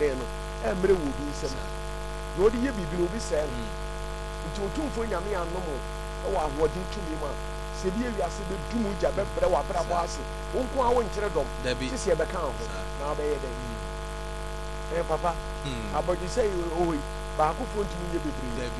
ahoɔden no ɛmmerɛ wɔ obi nsɛm na ɔde yɛ biribi no obi sɛɛ no nti otumfoɔ nyame anom ɛwɔ ahoɔden tumi mu a sɛ bi ewiase bɛdu mu gya bɛbrɛ wɔ abrabɔ ase wo nko a wonkyerɛ dɔm sisi ɛbɛka ho na wobɛyɛ dɛn papa abɔdwe sɛ ɔhɔ yi baakofoɔ ntumi yɛ bebree